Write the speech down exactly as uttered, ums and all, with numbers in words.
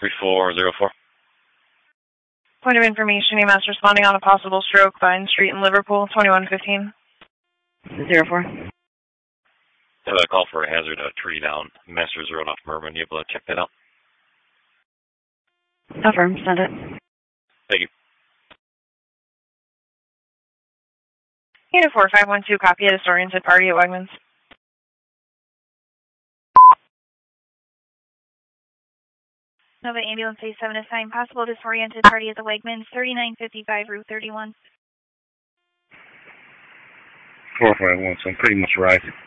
three four zero four. Point of information, E M S responding on a possible stroke, Vine Street in Liverpool, twenty-one fifteen. zero four. Have a call for a hazard, a tree down, Masters Road off Mervyn. You able to check that out? Affirm, send it. Thank you. Unit four five one two, copy, a disoriented party at Wegmans. Nova Ambulance A seven assigned possible disoriented party at the Wegmans, thirty-nine fifty-five Route thirty-one. four five one, so I'm pretty much right.